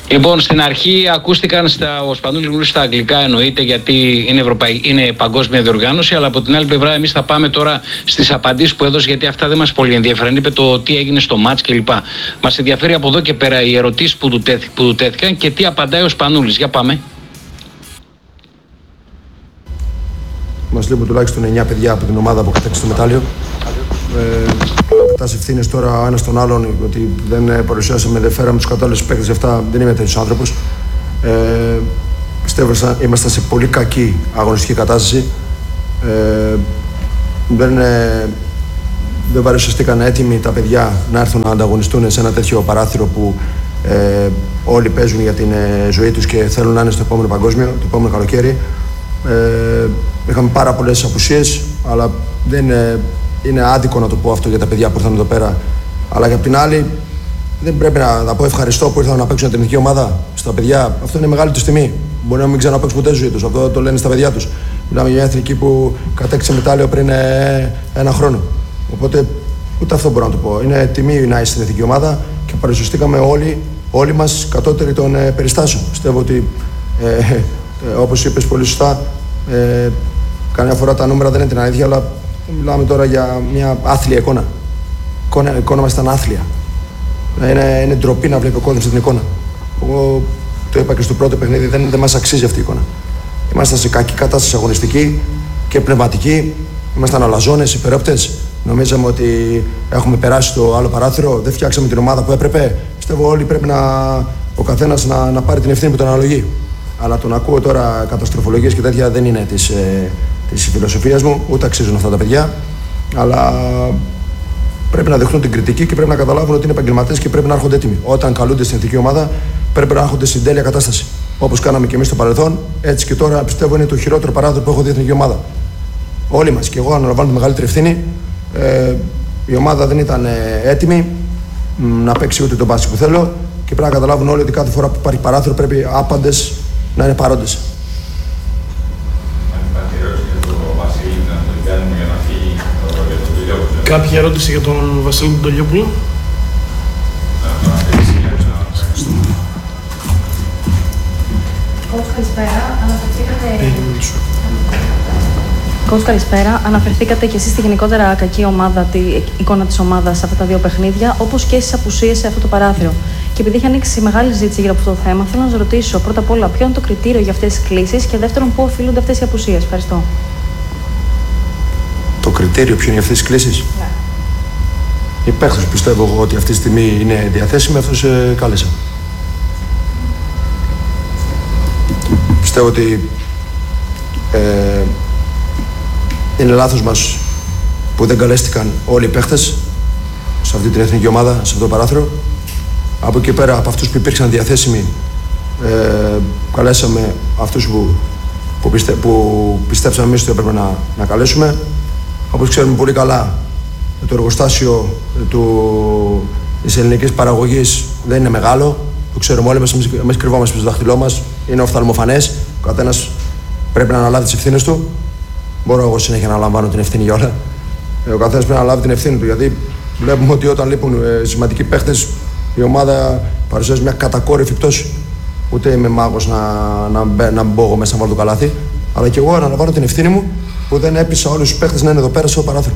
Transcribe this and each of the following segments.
Λοιπόν, στην αρχή ακούστηκαν ο Σπανούλης μιλούσε στα αγγλικά, εννοείται, γιατί είναι παγκόσμια διοργάνωση, αλλά από την άλλη πλευρά εμείς θα πάμε τώρα στις απαντήσεις που έδωσε, γιατί αυτά δεν μας πολύ ενδιαφέρουν. Είπε το τι έγινε στο μάτς κλπ. Μας ενδιαφέρει από εδώ και πέρα οι ερωτήσεις που του τέθηκαν και τι απαντάει ο Σπανούλης. Για πάμε. Μας λείπουν τουλάχιστον 9 παιδιά από την ομάδα που κατέκτησε το μετάλλιο. Τα ευθύνες τώρα ο ένας τον άλλον, ότι δεν παρουσιάσαμε, δεν φέραμε τους κατάλληλους παίκτες, αυτά δεν είμαι τέτοιος άνθρωπος. Πιστεύω ήμασταν σε πολύ κακή αγωνιστική κατάσταση. Δεν παρουσιαστήκαν έτοιμοι τα παιδιά να έρθουν να ανταγωνιστούν σε ένα τέτοιο παράθυρο που όλοι παίζουν για την ζωή τους και θέλουν να είναι στο επόμενο παγκόσμιο, το επόμενο καλοκαίρι. Είχαμε πάρα πολλές απουσίες, αλλά δεν είναι άδικο να το πω αυτό για τα παιδιά που ήρθαν εδώ πέρα. Αλλά για την άλλη, δεν πρέπει να πω ευχαριστώ που ήρθαν να παίξουν την εθνική ομάδα στα παιδιά. Αυτό είναι μεγάλη τους τιμή. Μπορεί να μην ξαναπαίξουν ποτέ στη ζωή τους. Αυτό το λένε στα παιδιά τους. Μιλάμε για μια εθνική που κατέκτησε μετάλλιο πριν 1 χρόνο. Οπότε ούτε αυτό μπορώ να το πω. Είναι τιμή να είσαι στην εθνική ομάδα και παρουσιαστήκαμε όλοι μας κατώτεροι των περιστάσεων. Πιστεύω ότι, όπως είπες πολύ σωστά, καμιά φορά τα νούμερα δεν είναι την αλήθεια, αλλά μιλάμε τώρα για μια άθλια εικόνα. Η εικόνα μας ήταν άθλια. Είναι ντροπή να βλέπει ο κόσμος την εικόνα. Εγώ το είπα και στο πρώτο παιχνίδι, δεν μας αξίζει αυτή η εικόνα. Ήμασταν σε κακή κατάσταση αγωνιστική και πνευματική. Ήμασταν αλαζόνες, υπερόπτες. Νομίζαμε ότι έχουμε περάσει το άλλο παράθυρο, δεν φτιάξαμε την ομάδα που έπρεπε. Πιστεύω όλοι πρέπει ο καθένας να πάρει την ευθύνη που τον αναλογεί. Αλλά τον ακούω τώρα καταστροφολογίες και τέτοια δεν είναι της φιλοσοφίας μου, ούτε αξίζουν αυτά τα παιδιά. Αλλά πρέπει να δεχτούν την κριτική και πρέπει να καταλάβουν ότι είναι επαγγελματίες και πρέπει να έρχονται έτοιμοι. Όταν καλούνται στην εθνική ομάδα, πρέπει να έρχονται στην τέλεια κατάσταση. Όπως κάναμε και εμείς στο παρελθόν, έτσι και τώρα πιστεύω είναι το χειρότερο παράδειγμα που έχω δει η εθνική ομάδα. Όλοι μας και εγώ αναλαμβάνω τη μεγαλύτερη ευθύνη. Η ομάδα δεν ήταν έτοιμη να παίξει ούτε τον μπάσκετ που θέλω και πρέπει να καταλάβουν όλοι ότι κάθε φορά που υπάρχει παράθυρο πρέπει άπαντες να είναι παρόντες. Κάποια ερώτηση για τον Βασίλη Ντολιόπουλο. Coach, καλησπέρα. Αναφερθήκατε και εσείς στη γενικότερα κακή ομάδα, τη εικόνα της ομάδας σε αυτά τα 2 παιχνίδια, όπως και στις απουσίες σε αυτό το παράθυρο. Και επειδή έχει ανοίξει μεγάλη συζήτηση γύρω από αυτό το θέμα, θέλω να σας ρωτήσω πρώτα απ' όλα ποιο είναι το κριτήριο για αυτές τις κλήσεις και δεύτερον, πού οφείλονται αυτές οι απουσίες. Ευχαριστώ. Το κριτήριο ποιο είναι για αυτές τις κλήσεις? Ναι. Οι παίχτες που πιστεύω εγώ ότι αυτή τη στιγμή είναι διαθέσιμοι, αυτούς κάλεσα. Πιστεύω ότι είναι λάθος μας που δεν καλέστηκαν όλοι οι παίχτες σε αυτή την εθνική ομάδα, σε αυτό το παράθυρο. Από εκεί πέρα, από αυτούς που υπήρξαν διαθέσιμοι, καλέσαμε αυτούς που πιστέψαμε εμείς ότι έπρεπε να καλέσουμε. Όπως ξέρουμε πολύ καλά, το εργοστάσιο της ελληνικής παραγωγής δεν είναι μεγάλο. Το ξέρουμε όλοι μας, εμείς κρυβόμαστε στο δάχτυλό μας. Είναι οφθαλμοφανές. Ο καθένας πρέπει να αναλάβει τις ευθύνες του. Μπορώ εγώ συνέχεια να αναλαμβάνω την ευθύνη για όλα. Ο καθένας πρέπει να αναλάβει την ευθύνη του. Γιατί βλέπουμε ότι όταν λείπουν σημαντικοί παίχτες, η ομάδα παρουσιάζει μια κατακόρυφη πτώση. Ούτε είμαι μάγος να μπω εγώ μέσα να βάλω το καλάθι. Αλλά και εγώ αναλαμβάνω την ευθύνη μου που δεν έπεισα όλους τους παίχτες να είναι εδώ πέρα στο παράθυρο.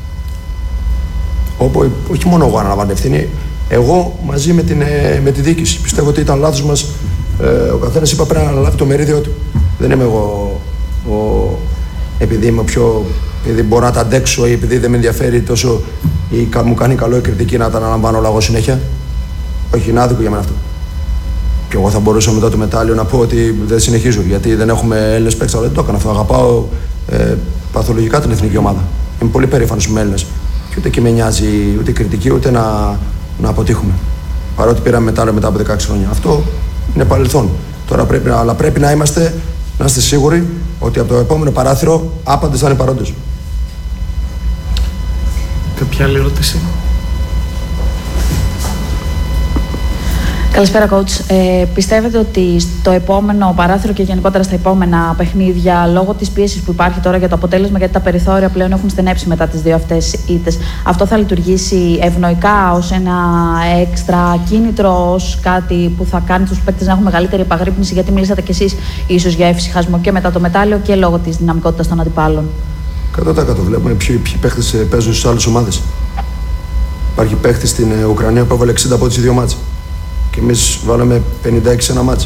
Όπου όχι μόνο εγώ αναλαμβάνω την ευθύνη, εγώ μαζί με τη διοίκηση. Πιστεύω ότι ήταν λάθος μας. Ο καθένας είπα πρέπει να αναλάβει το μερίδιο του. Δεν είμαι εγώ επειδή είμαι επειδή μπορώ να τα αντέξω ή επειδή δεν με ενδιαφέρει τόσο ή μου κάνει καλό η κριτική να τα αναλαμβάνω όλα εγώ συνέχεια. Όχι, είναι άδικο για μένα αυτό. Και εγώ θα μπορούσα μετά το μετάλλιο να πω ότι δεν συνεχίζω γιατί δεν έχουμε Έλληνες παίκτες, αλλά δεν το έκανα αυτό. Αγαπάω παθολογικά την εθνική ομάδα. Είμαι πολύ περήφανος με Έλληνες. Και ούτε και με νοιάζει ούτε κριτική ούτε να αποτύχουμε. Παρότι πήραμε μετάλλιο μετά από 16 χρόνια. Αυτό είναι παρελθόν. Τώρα πρέπει να είστε σίγουροι ότι από το επόμενο παράθυρο άπαντες θα είναι παρόντες. Κάποια άλλη ερώτηση? Καλησπέρα, coach. Πιστεύετε ότι στο επόμενο παράθυρο και γενικότερα στα επόμενα παιχνίδια, λόγω της πίεσης που υπάρχει τώρα για το αποτέλεσμα, γιατί τα περιθώρια πλέον έχουν στενέψει μετά τις δύο αυτές ήττες, αυτό θα λειτουργήσει ευνοϊκά ως ένα έξτρα κίνητρο, ως κάτι που θα κάνει τους παίκτες να έχουν μεγαλύτερη επαγρύπνηση? Γιατί μιλήσατε κι εσείς ίσως για εφησυχασμό και μετά το μετάλλιο και λόγω της δυναμικότητας των αντιπάλων. 100% βλέπουμε ποιοι παίκτες παίζουν στις άλλες ομάδες. Υπάρχει παίκτης στην Ουκρανία που έβαλε 60 από τις δύο μάτς. Και εμείς βάλαμε 56 σε ένα μάτς.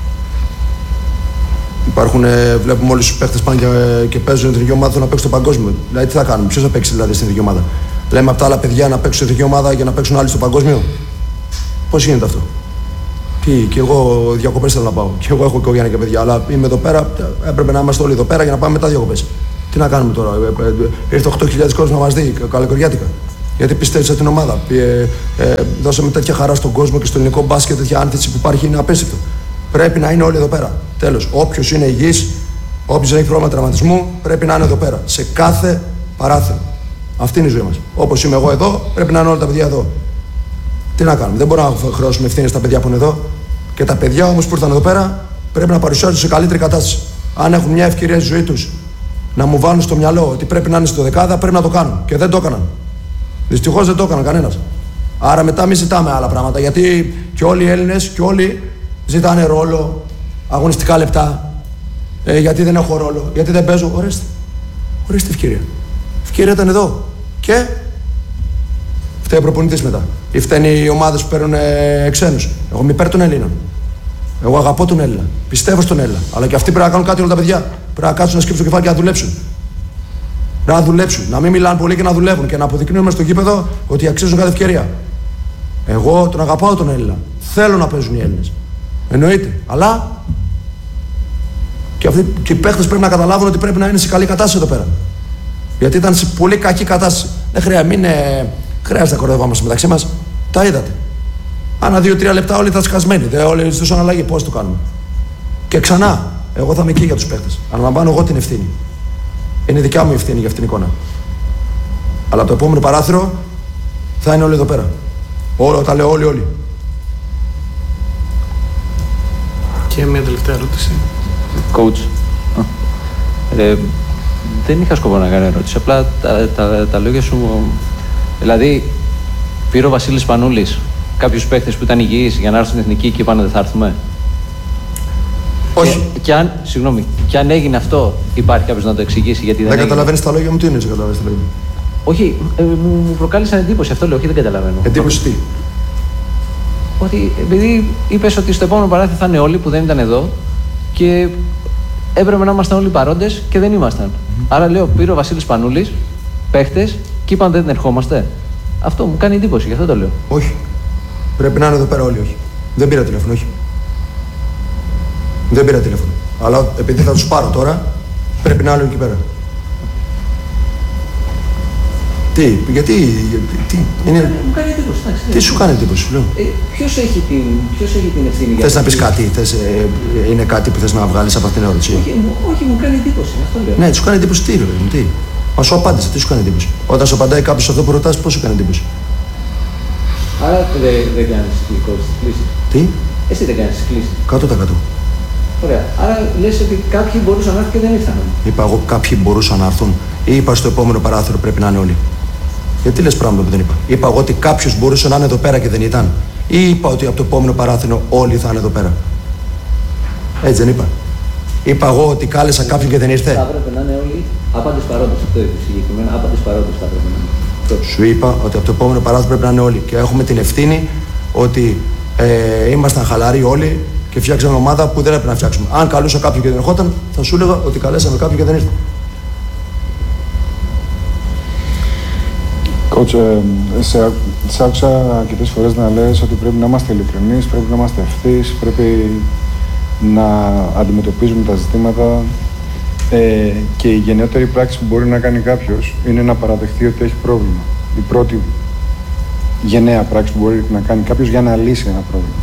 Βλέπουμε όλους τους παίκτες πάνε και παίζουν την ίδια ομάδα, θέλουν να παίξουν το παγκόσμιο. Δηλαδή τι θα κάνουμε, ποιος θα παίξει δηλαδή στην ίδια ομάδα? Λέμε από τα άλλα παιδιά να παίξουν στην ίδια ομάδα για να παίξουν άλλοι στο παγκόσμιο. Πώς γίνεται αυτό? Και εγώ διακοπές θέλω να πάω. Και εγώ έχω οικογένεια και παιδιά, αλλά είμαι εδώ πέρα. Έπρεπε να είμαστε όλοι εδώ πέρα για να πάμε μετά διακοπές. Τι να κάνουμε τώρα? Ήρθε 8.000 κόσμος να μας δει καλοκαιριάτικα. Γιατί πιστεύεις την ομάδα. Δώσαμε τέτοια χαρά στον κόσμο και στο ελληνικό μπάσκετ, τέτοια άνθηση που υπάρχει είναι απίστευτο. Πρέπει να είναι όλοι εδώ πέρα. Τέλος. Όποιος είναι υγιής, όποιος δεν έχει πρόβλημα τραυματισμού, πρέπει να είναι εδώ πέρα. Σε κάθε παράθυρο. Αυτή είναι η ζωή μας. Όπως είμαι εγώ εδώ, πρέπει να είναι όλα τα παιδιά εδώ. Τι να κάνουμε? Δεν μπορούμε να χρεώσουμε ευθύνες στα παιδιά που είναι εδώ. Και τα παιδιά όμως που ήρθαν εδώ πέρα πρέπει να παρουσιάζουν σε καλύτερη κατάσταση. Αν έχουν μια ευκαιρία στη ζωή τους να μου βάλουν στο μυαλό ότι πρέπει να είναι στο δεκάδα, πρέπει να το κάνουν. Και δεν το έκαναν. Δυστυχώς δεν το έκαναν κανένας. Άρα μετά μην ζητάμε άλλα πράγματα. Γιατί και όλοι οι Έλληνες και όλοι ζητάνε ρόλο, αγωνιστικά λεπτά. Γιατί δεν έχω ρόλο, γιατί δεν παίζω. Ορίστε ευκαιρία. Ευκαιρία ήταν εδώ. Και φταίει ο προπονητής μετά. Ή φταίνουν οι ομάδες που παίρνουν ξένους. Εγώ είμαι υπέρ των Ελλήνων. Εγώ αγαπώ τον Έλληνα. Πιστεύω στον Έλληνα. Αλλά και αυτοί πρέπει να κάνουν κάτι όλα τα παιδιά. Πρέπει να κάτσουν να σκύψουν το κεφάλι και να δουλέψουν. Να δουλέψουν. Να μην μιλάνε πολύ και να δουλεύουν. Και να αποδεικνύουμε στο γήπεδο ότι αξίζουν κάθε ευκαιρία. Εγώ τον αγαπάω τον Έλληνα. Θέλω να παίζουν οι Έλληνες. Εννοείται. Αλλά και οι παίχτες πρέπει να καταλάβουν ότι πρέπει να είναι σε καλή κατάσταση εδώ πέρα. Γιατί ήταν σε πολύ κακή κατάσταση. Δεν χρειάζεται να κοροϊδευόμαστε μεταξύ μας. Τα είδατε. Ανά 2-3 λεπτά όλοι ήταν σκασμένοι. Όλοι στούσαν αλλαγή. Πώς το κάνουμε? Και ξανά, εγώ θα είμαι εκεί για τους παίχτες. Αναλαμβάνω εγώ την ευθύνη. Είναι δικιά μου ευθύνη για αυτήν την εικόνα. Αλλά το επόμενο παράθυρο θα είναι όλοι εδώ πέρα. Τα λέω όλοι. Και μια τελευταία ερώτηση. Coach, δεν είχα σκοπό να κάνω ερώτηση. Απλά τα λόγια σου. Δηλαδή, πήρε ο Βασίλης Πανούλης κάποιους παίκτες που ήταν υγιείς για να έρθουν στην εθνική και είπαν δεν θα έρθουμε? Όχι. Και αν έγινε αυτό, υπάρχει κάποιος να το εξηγήσει? Γιατί δεν καταλαβαίνεις τα λόγια μου, τι είναι, καταλαβαίνεις τα λόγια μου? Όχι, μου προκάλεσαν εντύπωση, αυτό λέω, όχι δεν καταλαβαίνω. Εντύπωση τι? Ότι επειδή είπες ότι στο επόμενο παράθυρο θα είναι όλοι που δεν ήταν εδώ και έπρεπε να ήμασταν όλοι παρόντες και δεν ήμασταν. Άρα λέω, πήρε ο Βασίλης Πανούλης παίχτες και είπαν δεν ερχόμαστε. Αυτό μου κάνει εντύπωση, γι' αυτό το λέω. Όχι. Πρέπει να είναι εδώ πέρα όλοι, όχι. Δεν πήρα τηλέφωνο, όχι. Δεν πήρα τηλέφωνο. Αλλά επειδή θα τους πάρω τώρα, πρέπει να είναι εκεί πέρα. Γιατί είναι... Μου κάνει εντύπωση, εντάξει. Τι σου κάνει εντύπωση, λέω? Ποιος έχει την ευθύνη για θες να πεις κάτι, είναι κάτι που θες να βγάλεις από αυτήν την ερώτηση? Όχι, μου κάνει εντύπωση, αυτό λέω. Ναι, σου κάνει εντύπωση τι, ρε, τι? Μα σου απάντησε, τι σου κάνει εντύπωση? Όταν σου απαντάει κάποιος αυτό που ρωτάς, πώς σου κάνει εντύπωση? Άρα δεν κάνεις τις κλήσεις. Τι? Εσύ δεν κάνεις τις κλήσεις. 100%. Ωραία. Άρα λες ότι κάποιοι μπορούσαν να έρθουν και δεν ήρθαν. Είπα εγώ κάποιοι μπορούσαν να έρθουν ή είπα στο επόμενο παράθυρο πρέπει να είναι όλοι? Γιατί λες πράγματα που δεν είπα? Είπα εγώ ότι κάποιος μπορούσε να είναι εδώ πέρα και δεν ήταν? Ή είπα ότι από το επόμενο παράθυρο όλοι θα είναι εδώ πέρα? Έτσι δεν είπα? Είπα εγώ ότι κάλεσα κάποιον και δεν ήρθε? Θα έπρεπε να είναι όλοι άπαντες παρόντες. Αυτό είπε συγκεκριμένα. Άπαντες παρόντες θα έπρεπε να είναι. Σου είπα ότι από το επόμενο παράθυρο πρέπει να είναι όλοι. Και έχουμε την ευθύνη ότι ήμασταν χαλαροί όλοι και φτιάξαμε ομάδα που δεν έπρεπε να φτιάξουμε. Αν καλούσα κάποιον και δεν ερχόταν, θα σου έλεγα ότι καλέσαμε κάποιον και δεν ήρθε. Coach, σε άκουσα αρκετές φορές να λες ότι πρέπει να είμαστε ειλικρινείς, πρέπει να είμαστε ευθύς, πρέπει να αντιμετωπίζουμε τα ζητήματα και η γενναιότερη πράξη που μπορεί να κάνει κάποιος είναι να παραδεχτεί ότι έχει πρόβλημα. Η πρώτη γενναία πράξη που μπορεί να κάνει κάποιος για να λύσει ένα πρόβλημα.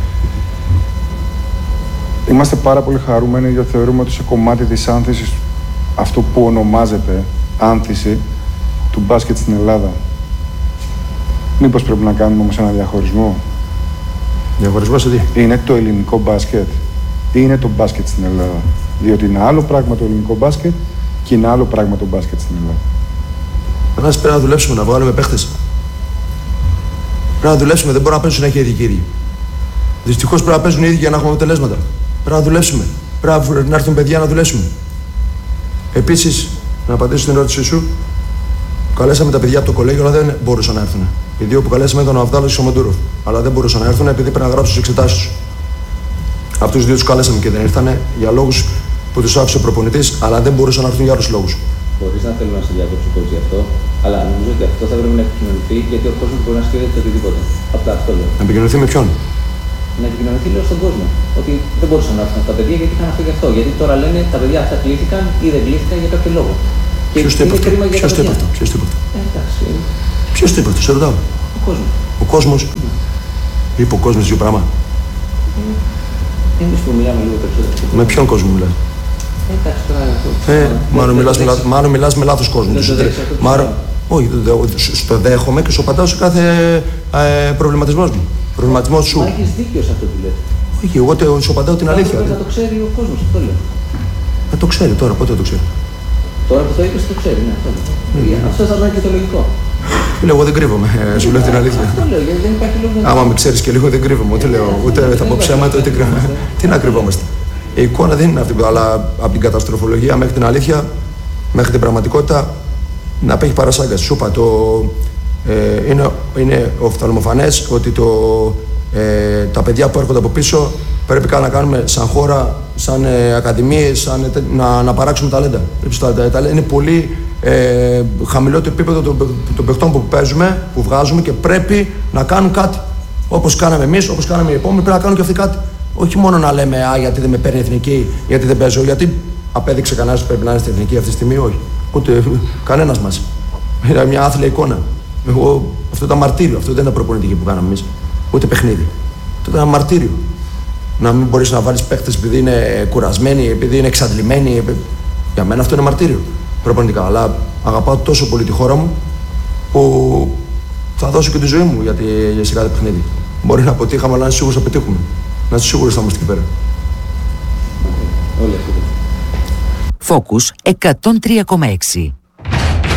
Είμαστε πάρα πολύ χαρούμενοι γιατί θεωρούμε ότι σε κομμάτι της άνθησης, αυτό που ονομάζεται άνθηση του μπάσκετ στην Ελλάδα, μήπως πρέπει να κάνουμε όμως ένα διαχωρισμό? Διαχωρισμός σε τι? Είναι το ελληνικό μπάσκετ ή είναι το μπάσκετ στην Ελλάδα? Διότι είναι άλλο πράγμα το ελληνικό μπάσκετ και είναι άλλο πράγμα το μπάσκετ στην Ελλάδα. Πρέπει να δουλέψουμε, να βγάλουμε παίχτες. Πρέπει να δουλέψουμε, δεν μπορούμε να παίζουν συνέχεια οι ίδιοι. Δυστυχώς πρέπει να παίζουν οι ίδιοι για να έχουμε αποτελέσματα. Πρέπει να δουλέψουμε. Πρέπει να έρθουν παιδιά να δουλέψουμε. Επίσης, να απαντήσω στην ερώτησή σου, καλέσαμε τα παιδιά από το κολέγιο, αλλά δεν μπορούσαν να έρθουν. Οι δύο που καλέσαμε ήταν ο Αβδάλος και ο Μαντούροφ. Αλλά δεν μπορούσαν να έρθουν επειδή πρέπει να γράψουν τις εξετάσεις τους. Αυτούς τους δύο τους καλέσαμε και δεν ήρθαν για λόγους που τους άφησε ο προπονητής, αλλά δεν μπορούσαν να έρθουν για άλλους λόγους. Χωρίς να θέλω να σε διακόψω coach γι' αυτό, αλλά νομίζω ότι αυτό θα πρέπει να επικοινωνηθεί γιατί ο κόσμος μπορεί να σκέφτεται το οτιδήποτε. Απλά αυτό λέω. Να επικοινωνηθεί με ποιον? Να επικοινωνηθεί, λέω, στον κόσμο. Ότι δεν μπορούσαν να έρθουν τα παιδιά γιατί είχαν αυτό και αυτό. Γιατί τώρα λένε τα παιδιά αυτά κλήθηκαν ή δεν κλήθηκαν για κάποιο λόγο. Ποιος το είπε αυτό? Εντάξει. Ποιος το είπε αυτό? Σε ρωτάω. Ο κόσμος. Ο κόσμος. Είπε ο κόσμος δύο πράγματα. Εμείς που μιλάμε λίγο περισσότερο. Με ποιον κόσμο μιλάς? Εντάξει, τώρα. Μάλλον μιλάς με λάθος κόσμο. Όχι, στο δέχομαι και σου απαντάω σε κάθε προβληματισμό μου. Προβληματισμό σου. Μα έχεις δίκιο σε αυτό που λες. Όχι, εγώ σου απαντάω την αλήθεια. Να το ξέρει ο κόσμος, αυτό λέω. Να το ξέρει τώρα, πότε το ξέρει? Τώρα που το είπες το ξέρει, ναι. Αυτό θα ήταν και το λογικό. Λέω, εγώ δεν κρύβομαι, σου λέω την αλήθεια. Αυτό λέω, γιατί δεν υπάρχει λόγο. Άμα με ξέρεις και λίγο δεν κρύβομαι, ούτε θα πω ψέματα, ούτε κρύβομαι. Τι να κρυβόμαστε. Η εικόνα δεν είναι αυτή, αλλά από την καταστροφολογία μέχρι την αλήθεια, μέχρι την πραγματικότητα, να απέχει παρασάγκαση. Σου είπα, είναι οφθαλμοφανές ότι τα παιδιά που έρχονται από πίσω πρέπει να κάνουμε σαν χώρα, σαν ακαδημίες, να παράξουμε ταλέντα. Είναι πολύ χαμηλό το επίπεδο των παιχτών που παίζουμε, που βγάζουμε και πρέπει να κάνουν κάτι. Όπως κάναμε εμείς, όπως κάναμε οι επόμενοι, πρέπει να κάνουν και αυτοί κάτι. Όχι μόνο να λέμε γιατί δεν με παίρνει η εθνική, γιατί δεν παίζω, γιατί απέδειξε κανένας ότι πρέπει να είναι στην εθνική αυτή τη στιγμή, όχι. Ούτε κανένας μας. Είναι μια άθλια εικόνα. Αυτό ήταν μαρτύριο, αυτό δεν ήταν προπονητική που κάναμε εμείς. Ούτε παιχνίδι. Αυτό ήταν μαρτύριο. Να μην μπορείς να βάλεις παίχτες επειδή είναι κουρασμένοι, επειδή είναι εξαντλημένοι. Για μένα αυτό είναι μαρτύριο προπονητικά. Αλλά αγαπάω τόσο πολύ τη χώρα μου που θα δώσω και τη ζωή μου για κάθε παιχνίδι. Μπορεί να αποτύχαμε, αλλά να είσαι σίγουρος θα πετύχουμε. Να είσαι σίγουρος θα είμαστε εκεί πέρα. Focus 103,6.